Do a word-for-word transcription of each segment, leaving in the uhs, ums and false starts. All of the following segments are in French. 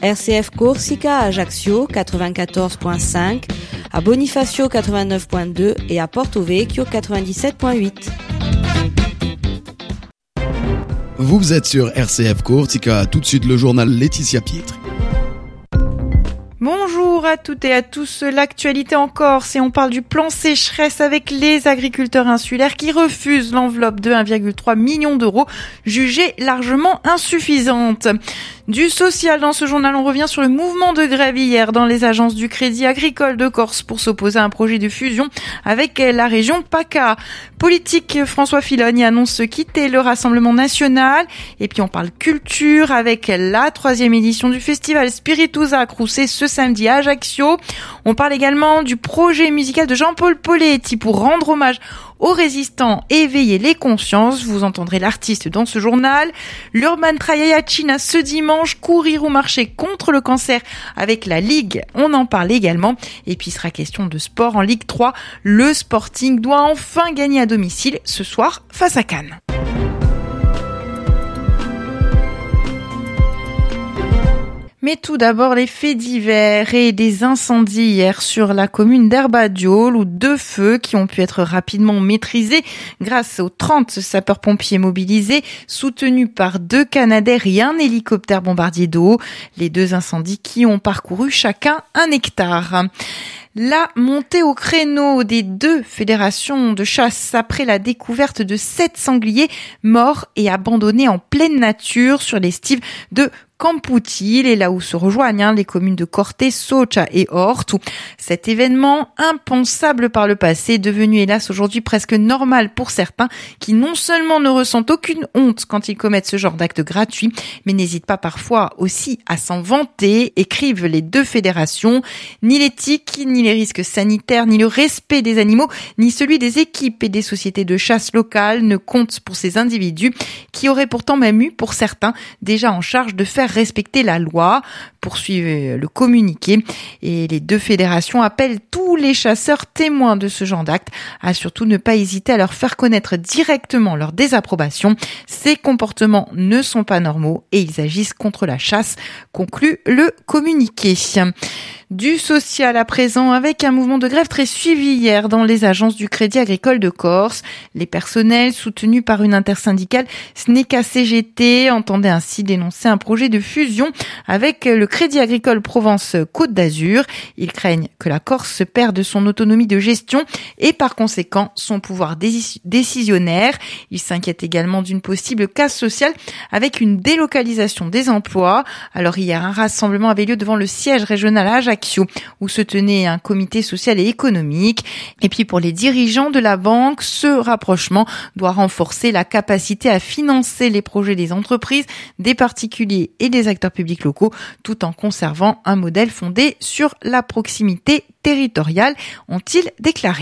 R C F Corsica à Ajaccio quatre-vingt-quatorze virgule cinq, à Bonifacio quatre-vingt-neuf virgule deux et à Porto Vecchio quatre-vingt-dix-sept virgule huit. Vous êtes sur R C F Corsica, tout de suite le journal Laetitia Pietri. Bonjour à toutes et à tous, l'actualité en Corse et on parle du plan sécheresse avec les agriculteurs insulaires qui refusent l'enveloppe de un virgule trois million d'euros jugée largement insuffisante. Du social dans ce journal, on revient sur le mouvement de grève hier dans les agences du Crédit Agricole de Corse pour s'opposer à un projet de fusion avec la région PACA. Politique, François Filoni annonce quitter le Rassemblement national. Et puis on parle culture avec la troisième édition du festival Spiritusa Crucé ce samedi à Ajaccio. On parle également du projet musical de Jean-Paul Poletti pour rendre hommage aux résistants et éveiller les consciences. Vous entendrez l'artiste dans ce journal. L'Urban Trail à China ce dimanche, courir ou marcher contre le cancer avec la Ligue. On en parle également. Et puis il sera question de sport en Ligue trois. Le Sporting doit enfin gagner à domicile ce soir face à Cannes. Mais tout d'abord, les faits divers et des incendies hier sur la commune d'Herbadiol où deux feux qui ont pu être rapidement maîtrisés grâce aux trente sapeurs-pompiers mobilisés, soutenus par deux Canadair et un hélicoptère bombardier d'eau. Les deux incendies qui ont parcouru chacun un hectare. La montée au créneau des deux fédérations de chasse après la découverte de sept sangliers morts et abandonnés en pleine nature sur l'estive de Campoutil et là où se rejoignent hein, les communes de Corté, Socha et Ortu. Cet événement impensable par le passé est devenu hélas aujourd'hui presque normal pour certains qui non seulement ne ressentent aucune honte quand ils commettent ce genre d'acte gratuit, mais n'hésitent pas parfois aussi à s'en vanter, écrivent les deux fédérations. Ni l'éthique, ni les risques sanitaires, ni le respect des animaux, ni celui des équipes et des sociétés de chasse locales ne comptent pour ces individus qui auraient pourtant même eu, pour certains, déjà en charge de faire respecter la loi, poursuivre le communiqué. Et les deux fédérations appellent tous les chasseurs témoins de ce genre d'acte à surtout ne pas hésiter à leur faire connaître directement leur désapprobation. Ces comportements ne sont pas normaux et ils agissent contre la chasse, conclut le communiqué. Du social à présent avec un mouvement de grève très suivi hier dans les agences du Crédit Agricole de Corse. Les personnels soutenus par une intersyndicale S N E C A C G T entendaient ainsi dénoncer un projet de fusion avec le Crédit Agricole Provence Côte d'Azur. Ils craignent que la Corse perde son autonomie de gestion et par conséquent son pouvoir décisionnaire. Ils s'inquiètent également d'une possible casse sociale avec une délocalisation des emplois. Alors hier, un rassemblement avait lieu devant le siège régional à Ajaccio où se tenait un comité social et économique. Et puis pour les dirigeants de la banque, ce rapprochement doit renforcer la capacité à financer les projets des entreprises, des particuliers et des acteurs publics locaux, tout en conservant un modèle fondé sur la proximité territoriale, ont-ils déclaré.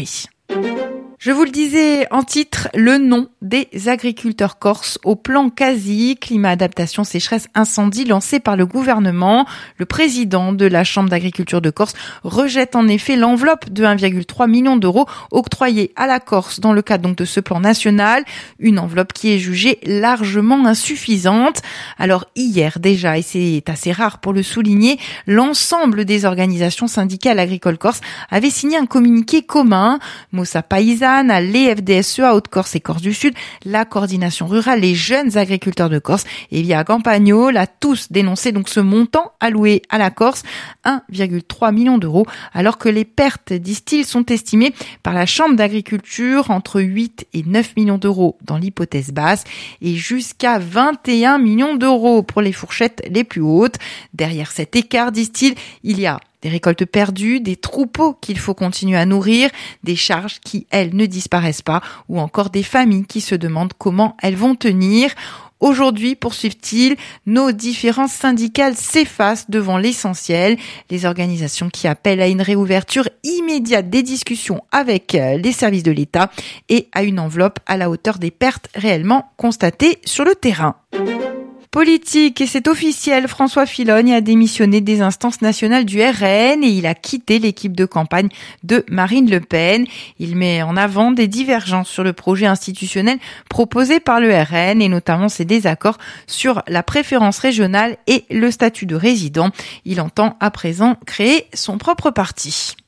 Je vous le disais en titre, le nom des agriculteurs corses au plan quasi climat adaptation sécheresse incendie lancé par le gouvernement. Le président de la Chambre d'agriculture de Corse rejette en effet l'enveloppe de un virgule trois million d'euros octroyée à la Corse dans le cadre donc de ce plan national, une enveloppe qui est jugée largement insuffisante. Alors hier déjà, et c'est assez rare pour le souligner, l'ensemble des organisations syndicales agricoles corse avaient signé un communiqué commun. Mossa Paysanne, les F D S E A Haute-Corse et Corse du Sud, la coordination rurale, les jeunes agriculteurs de Corse et via Campagnol a tous dénoncé donc ce montant alloué à la Corse, un virgule trois million d'euros, alors que les pertes, disent-ils, sont estimées par la Chambre d'agriculture entre huit et neuf millions d'euros dans l'hypothèse basse et jusqu'à vingt et un millions d'euros pour les fourchettes les plus hautes. Derrière cet écart, disent-ils, il y a des récoltes perdues, des troupeaux qu'il faut continuer à nourrir, des charges qui, elles, ne disparaissent pas, ou encore des familles qui se demandent comment elles vont tenir. Aujourd'hui, poursuivent-ils, nos différences syndicales s'effacent devant l'essentiel. Les organisations qui appellent à une réouverture immédiate des discussions avec les services de l'État et à une enveloppe à la hauteur des pertes réellement constatées sur le terrain. Politique, et c'est officiel, François Fillogne a démissionné des instances nationales du R N et il a quitté l'équipe de campagne de Marine Le Pen. Il met en avant des divergences sur le projet institutionnel proposé par le R N et notamment ses désaccords sur la préférence régionale et le statut de résident. Il entend à présent créer son propre parti.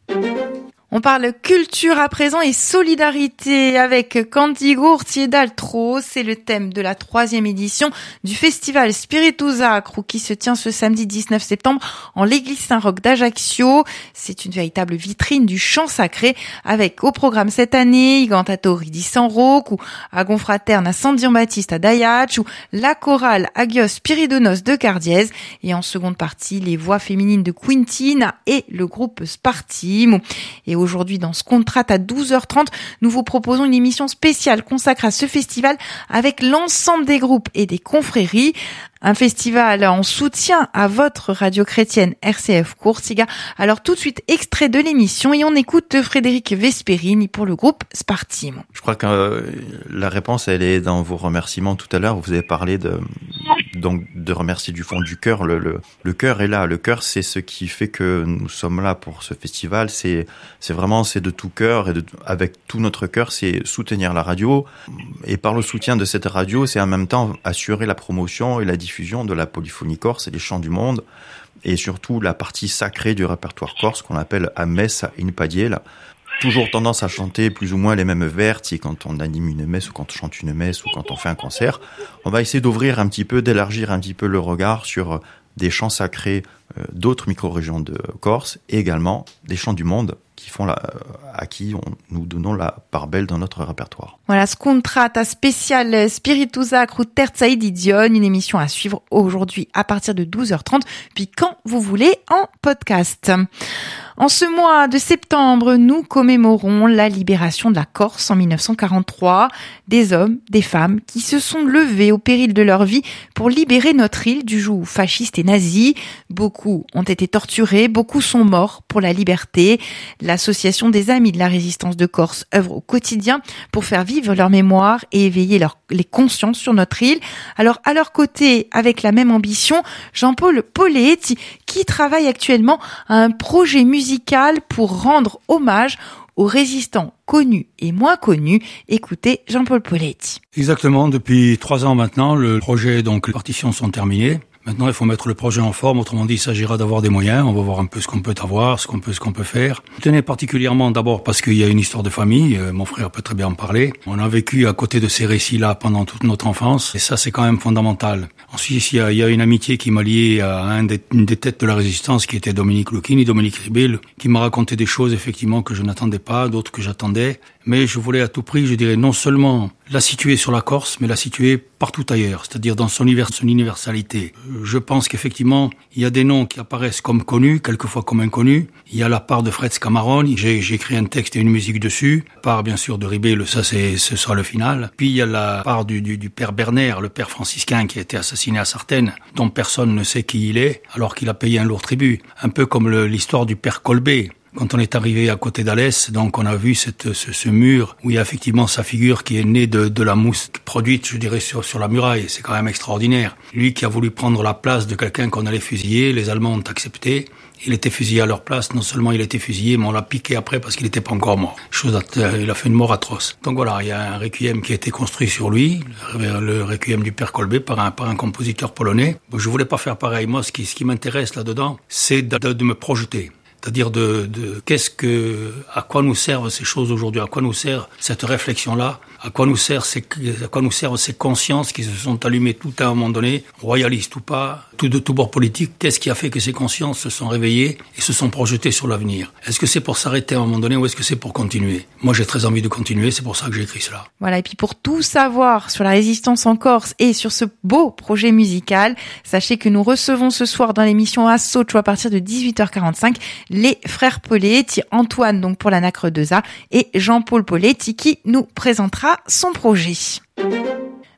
On parle culture à présent et solidarité avec Candigo Urtier d'Altro. C'est le thème de la troisième édition du festival Spiritu Sacro qui se tient ce samedi dix-neuf septembre en l'église Saint-Roch d'Ajaccio. C'est une véritable vitrine du chant sacré avec au programme cette année Igantatori di San Roch ou à Gonfraterne à San Gian-Baptiste à Daiach ou la chorale Agios Spiridonos de Cardiez et en seconde partie les voix féminines de Quintina et le groupe Spartim. Et aujourd'hui, dans ce contrat à douze heures trente, nous vous proposons une émission spéciale consacrée à ce festival avec l'ensemble des groupes et des confréries. Un festival en soutien à votre radio chrétienne R C F Courtiga. Alors tout de suite, extrait de l'émission et on écoute Frédéric Vesperini pour le groupe Spartim. Je crois que euh, la réponse, elle est dans vos remerciements tout à l'heure. Vous avez parlé de, donc, de remercier du fond du cœur. Le, le, le cœur est là. Le cœur, c'est ce qui fait que nous sommes là pour ce festival. C'est, c'est vraiment, c'est de tout cœur et de, avec tout notre cœur, c'est soutenir la radio. Et par le soutien de cette radio, c'est en même temps assurer la promotion et la diffusion de la polyphonie corse et des chants du monde, et surtout la partie sacrée du répertoire corse qu'on appelle a messa in padiella. Toujours tendance à chanter plus ou moins les mêmes vers, si quand on anime une messe ou quand on chante une messe ou quand on fait un concert. On va essayer d'ouvrir un petit peu, d'élargir un petit peu le regard sur des chants sacrés euh, d'autres micro-régions de Corse et également des chants du monde qui font la, à qui on, nous donnons la part belle dans notre répertoire. Voilà, Scontrata spécial Spiritu Sacro Terza Edition, une émission à suivre aujourd'hui à partir de douze heures trente, puis quand vous voulez en podcast. En ce mois de septembre, nous commémorons la libération de la Corse en mille neuf cent quarante-trois. Des hommes, des femmes qui se sont levés au péril de leur vie pour libérer notre île du joug fasciste et nazi. Beaucoup ont été torturés, beaucoup sont morts pour la liberté. L'association des Amis de la Résistance de Corse œuvre au quotidien pour faire vivre leur mémoire et éveiller leur, les consciences sur notre île. Alors, à leur côté, avec la même ambition, Jean-Paul Poletti, qui travaille actuellement à un projet musical pour rendre hommage aux résistants connus et moins connus. Écoutez Jean-Paul Poletti. Exactement, depuis trois ans maintenant, le projet, donc les partitions sont terminées. Maintenant, il faut mettre le projet en forme. Autrement dit, il s'agira d'avoir des moyens. On va voir un peu ce qu'on peut avoir, ce qu'on peut, ce qu'on peut faire. Je tenais particulièrement d'abord parce qu'il y a une histoire de famille. Euh, mon frère peut très bien en parler. On a vécu à côté de ces récits-là pendant toute notre enfance. Et ça, c'est quand même fondamental. Ensuite, il y a, il y a une amitié qui m'a lié à un des, une des têtes de la résistance qui était Dominique Lucchini, Dominique Ribel, qui m'a raconté des choses, effectivement, que je n'attendais pas, d'autres que j'attendais. Mais je voulais à tout prix, je dirais, non seulement la situer sur la Corse, mais la situer partout ailleurs, c'est-à-dire dans son, univers, son universalité. Je pense qu'effectivement, il y a des noms qui apparaissent comme connus, quelquefois comme inconnus. Il y a la part de Fred Scamarone, j'ai, j'ai écrit un texte et une musique dessus. La part, bien sûr, de Ribel, ça, c'est, ce sera le final. Puis il y a la part du, du, du père Berner, le père franciscain qui a été assassiné à Sartène, dont personne ne sait qui il est, alors qu'il a payé un lourd tribut. Un peu comme le, l'histoire du père Colbé. Quand on est arrivé à côté d'Alès, donc on a vu cette, ce, ce mur où il y a effectivement sa figure qui est née de, de la mousse produite, je dirais, sur, sur la muraille. C'est quand même extraordinaire. Lui qui a voulu prendre la place de quelqu'un qu'on allait fusiller, les Allemands ont accepté. Il était fusillé à leur place. Non seulement il a été fusillé, mais on l'a piqué après parce qu'il n'était pas encore mort. Chose, il a fait une mort atroce. Donc voilà, il y a un requiem qui a été construit sur lui, le, le requiem du père Colbé par un, par un compositeur polonais. Bon, je voulais pas faire pareil. Moi, ce qui, ce qui m'intéresse là-dedans, c'est de, de, de me projeter. C'est-à-dire de, de qu'est-ce que, à quoi nous servent ces choses aujourd'hui, à quoi nous sert cette réflexion-là, à quoi nous sert ces, à quoi nous servent ces consciences qui se sont allumées tout à un moment donné, royalistes ou pas, tout de tout bord politique. Qu'est-ce qui a fait que ces consciences se sont réveillées et se sont projetées sur l'avenir? Est-ce que c'est pour s'arrêter à un moment donné ou est-ce que c'est pour continuer? Moi, j'ai très envie de continuer, c'est pour ça que j'ai écrit cela. Voilà, et puis pour tout savoir sur la résistance en Corse et sur ce beau projet musical, sachez que nous recevons ce soir dans l'émission Assocho à partir de dix-huit heures quarante-cinq les frères Poletti, Antoine donc pour la Nacre deux A et Jean-Paul Poletti qui nous présentera son projet.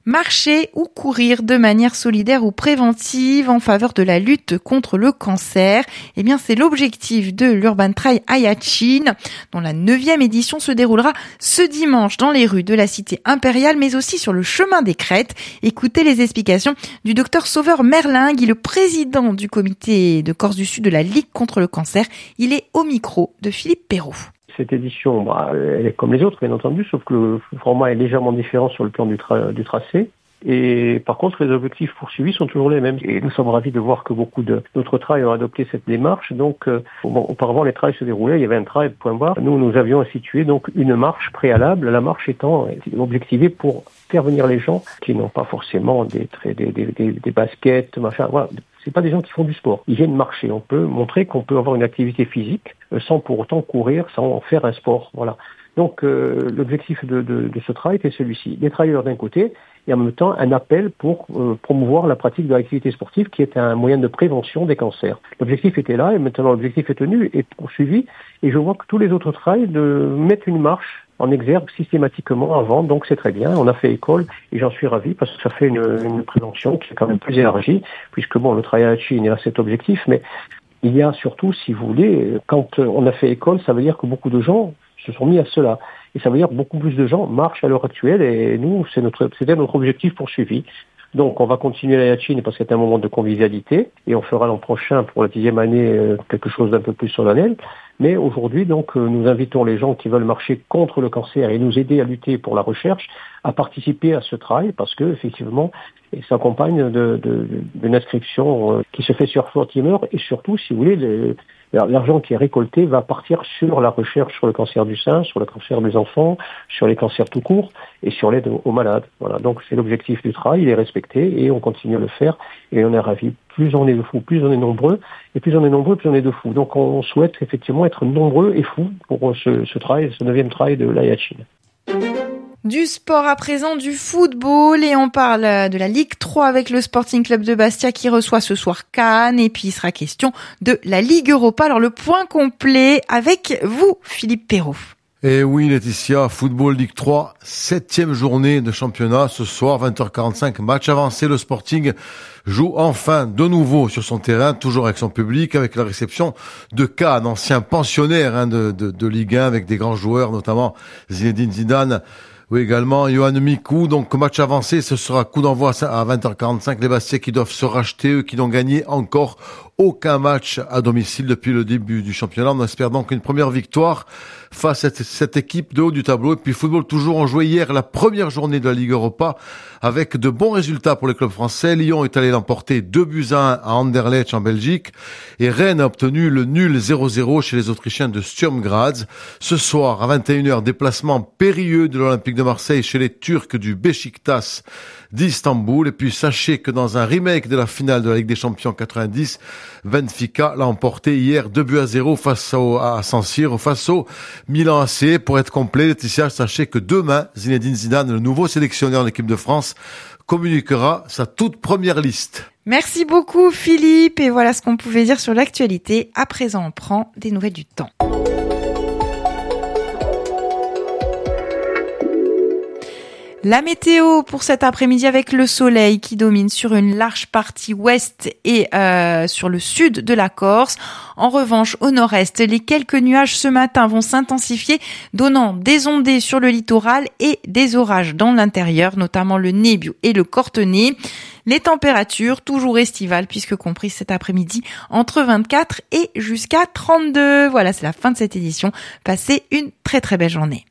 Marcher ou courir de manière solidaire ou préventive en faveur de la lutte contre le cancer. Eh bien, c'est l'objectif de l'Urban Trail Ayatchine, dont la neuvième édition se déroulera ce dimanche dans les rues de la cité impériale, mais aussi sur le chemin des Crêtes. Écoutez les explications du docteur Sauveur Merlin, qui est le président du comité de Corse du Sud de la Ligue contre le cancer. Il est au micro de Philippe Perrault. Cette édition, bah, elle est comme les autres, bien entendu, sauf que le format est légèrement différent sur le plan du, tra- du tracé. Et par contre, les objectifs poursuivis sont toujours les mêmes. Et nous sommes ravis de voir que beaucoup de, d'autres trails ont adopté cette démarche. Donc, euh, bon, auparavant, les trails se déroulaient, il y avait un trail, point barre. Nous, nous avions institué donc une marche préalable, la marche étant objectivée pour faire venir les gens qui n'ont pas forcément des, des, des, des, des baskets, machin, voilà. C'est pas des gens qui font du sport. Ils viennent marcher. On peut montrer qu'on peut avoir une activité physique sans pour autant courir, sans en faire un sport. Voilà. Donc euh, l'objectif de, de, de ce trail est celui-ci. Les trailers d'un côté et en même temps un appel pour euh, promouvoir la pratique de l'activité sportive qui est un moyen de prévention des cancers. L'objectif était là et maintenant l'objectif est tenu et poursuivi. Et je vois que tous les autres trails de mettre une marche en exergue systématiquement avant, donc c'est très bien. On a fait école et j'en suis ravi parce que ça fait une, une prévention qui est quand même plus élargie, puisque bon, le travail à la Chine a cet objectif, mais il y a surtout, si vous voulez, quand on a fait école, ça veut dire que beaucoup de gens se sont mis à cela. Et ça veut dire que beaucoup plus de gens marchent à l'heure actuelle et nous, c'est notre, c'était notre objectif poursuivi. Donc on va continuer la Yachine parce que c'est un moment de convivialité et on fera l'an prochain pour la dixième année quelque chose d'un peu plus solennel. Mais aujourd'hui, donc, nous invitons les gens qui veulent marcher contre le cancer et nous aider à lutter pour la recherche à participer à ce travail parce que effectivement, il s'accompagne de, de, d'une inscription qui se fait sur Fortimer et surtout, si vous voulez, les, l'argent qui est récolté va partir sur la recherche sur le cancer du sein, sur le cancer des enfants, sur les cancers tout court et sur l'aide aux malades. Voilà. Donc c'est l'objectif du travail, il est respecté et on continue à le faire et on est ravis. Plus on est de fous, plus on est nombreux et plus on est nombreux, plus on est de fous. Donc on souhaite effectivement être nombreux et fous pour ce, ce travail, ce neuvième travail de la Yachine. Du sport à présent, du football, et on parle de la Ligue trois avec le Sporting Club de Bastia qui reçoit ce soir Cannes, et puis il sera question de la Ligue Europa. Alors le point complet avec vous, Philippe Perrault. Et oui, Laetitia, football Ligue trois, septième journée de championnat ce soir, vingt heures quarante-cinq, match avancé. Le Sporting joue enfin de nouveau sur son terrain, toujours avec son public, avec la réception de Cannes, ancien pensionnaire hein, de, de, de Ligue un, avec des grands joueurs, notamment Zinedine Zidane. Oui, également, Yohan Mikou. Donc, match avancé, ce sera coup d'envoi à vingt heures quarante-cinq. Les Bastiais qui doivent se racheter, eux qui n'ont gagné encore aucun match à domicile depuis le début du championnat. On espère donc une première victoire face à cette équipe de haut du tableau. Et puis, football toujours, on jouait hier la première journée de la Ligue Europa avec de bons résultats pour les clubs français. Lyon est allé l'emporter deux buts à un à Anderlecht en Belgique. Et Rennes a obtenu le nul zéro zéro chez les Autrichiens de Sturm Graz. Ce soir, à vingt et une heures, déplacement périlleux de l'Olympique de Marseille chez les Turcs du Beşiktaş d'Istanbul. Et puis, sachez que dans un remake de la finale de la Ligue des Champions quatre-vingt-dix, Benfica l'a emporté hier deux buts à zéro face au, à San Siro, face au Milan A C. Pour être complet, Laetitia, sachez que demain, Zinedine Zidane, le nouveau sélectionneur de l'équipe de France, communiquera sa toute première liste. Merci beaucoup Philippe, et voilà ce qu'on pouvait dire sur l'actualité. À présent, on prend des nouvelles du temps. La météo pour cet après-midi avec le soleil qui domine sur une large partie ouest et euh, sur le sud de la Corse. En revanche, au nord-est, les quelques nuages ce matin vont s'intensifier, donnant des ondées sur le littoral et des orages dans l'intérieur, notamment le Nebbio et le Cortenay. Les températures, toujours estivales, puisque comprises cet après-midi, entre vingt-quatre et jusqu'à trente-deux. Voilà, c'est la fin de cette édition. Passez une très très belle journée.